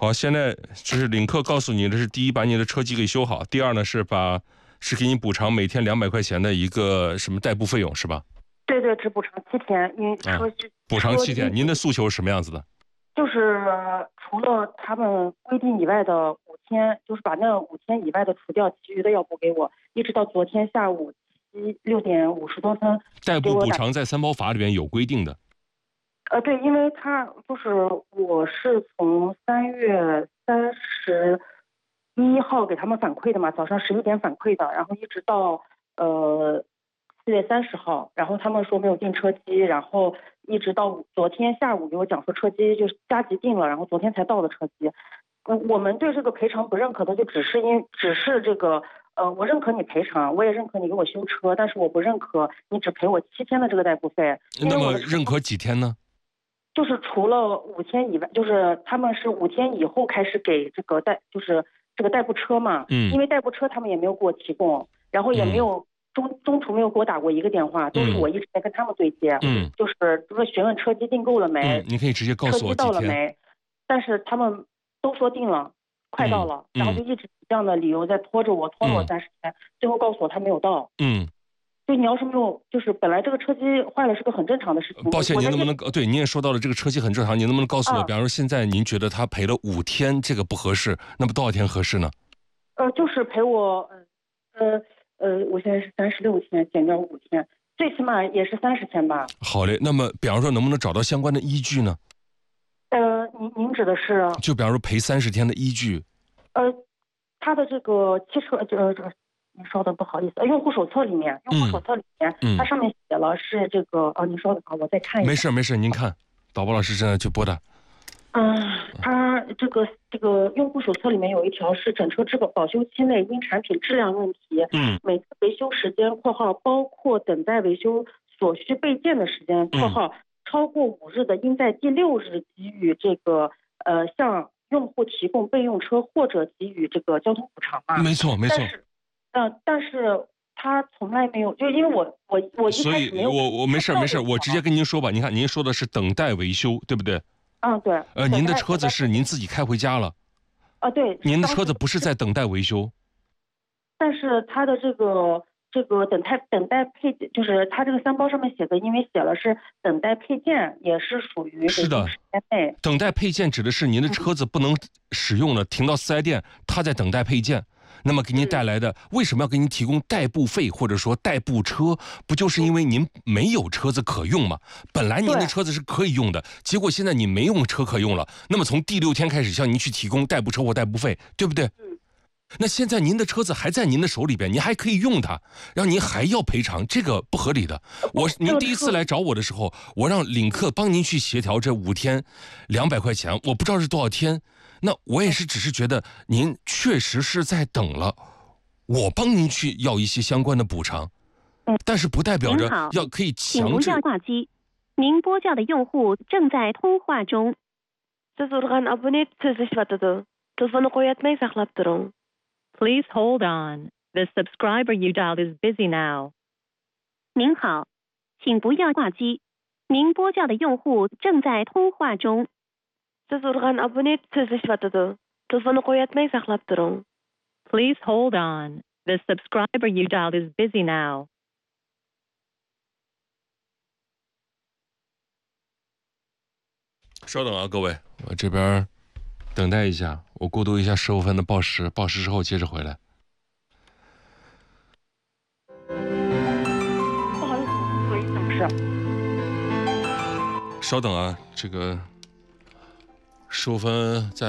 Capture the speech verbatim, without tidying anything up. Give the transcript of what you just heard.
好，现在就是领克告诉你的是，第一把你的车机给修好，第二呢是把是给你补偿每天两百块钱的一个什么代步费用是吧？ 对对，只补偿七天，因为车、 啊、补偿七天。您的诉求是什么样子的？ 就是除了他们规定以外的五天，就是把那五天以外的除掉，其余的要补给我。一直到昨天下午七六点五十多分， 代步补偿在三包法里边有规定的。 呃，对，因为他就是我是从三月三十一号给他们反馈的嘛，早上十一点反馈的，然后一直到呃四月三十号，然后他们说没有订车机，然后一直到昨天下午给我讲说车机就是加急订了，然后昨天才到的车机。嗯，我们对这个赔偿不认可的就只是因只是这个呃，我认可你赔偿，我也认可你给我修车，但是我不认可你只赔我七天的这个代步费。 那么认可几天呢？ 就是除了五天以外，就是他们是五天以后开始给这个代，就是这个代步车嘛。嗯。因为代步车他们也没有给我提供，然后也没有中、嗯、中途没有给我打过一个电话，都是我一直在跟他们对接。嗯。就是说询问车机订购了没？ 嗯，你可以直接告诉我车机到了没？但是他们都说订了，快到了，嗯、然后就一直这样的理由在拖着我，拖了我三十天，嗯、最后告诉我他没有到。嗯。就你要是没有，就是本来这个车机坏了是个很正常的事情。 抱歉，您能不能对您也说到了这个车机很正常，您能不能告诉我，啊、比方说现在您觉得他赔了五天这个不合适，那么多少天合适呢？ 呃，就是赔我，呃呃，我现在是三十六天，减掉五天，最起码也是三十天吧。 好嘞，那么比方说能不能找到相关的依据呢？ 呃，您您指的是？ 就比方说赔三十天的依据。 呃，他的这个汽车呃这个。您稍等，不好意思，用户手册里面，用户手册里面，嗯、它上面写了是这个，哦，您稍等啊，我再看一下。 没事没事，您看，导播老师正在去拨打。 嗯，它这个这个用户手册里面有一条是整车质保保修期内因产品质量问题，嗯，每次维修时间（括号包括等待维修所需备件的时间）（括号超过五日的，应在第六日给予这个呃向用户提供备用车或者给予这个交通补偿嘛）。 没错没错。 嗯、呃，但是他从来没有，就因为我我我一开始没有， 所以我我没事没事，我直接跟您说吧。您看，您说的是等待维修，对不对？ 嗯，对。 呃，您的车子是您自己开回家了。 啊，对。 您的车子不是在等待维修。 但是他的这个这个等待等待配件，就是他这个三包上面写的，因为写了是等待配件，也是属于是的时间内。 等待配件指的是您的车子不能使用了，停到四 S 店，他在等待配件。那么给您带来的，为什么要给您提供代步费或者说代步车？不就是因为您没有车子可用吗？本来您的车子是可以用的，结果现在你没用车可用了，那么从第六天开始向您去提供代步车或代步费，对不对？嗯。那现在您的车子还在您的手里边，您还可以用它，然后您还要赔偿，这个不合理的。我您第一次来找我的时候，我让领克帮您去协调这五天两百块钱，我不知道是多少天。那我也是只是觉得您确实是在等了，我帮您去要一些相关的补偿，但是不代表着要可以强制。 请不要挂机，您拨叫的用户正在通话中。Please hold on. The subscriber you dialed is busy now. 您好，请不要挂机，您拨叫的用户正在通话中。Please hold on. The subscriber you dialed is busy now. 稍等啊，各位，我这边等待一下，我过渡一下十五分的报时，报时之后接着回来。 不好意思，喂，董事。 稍等啊，这个十五分在。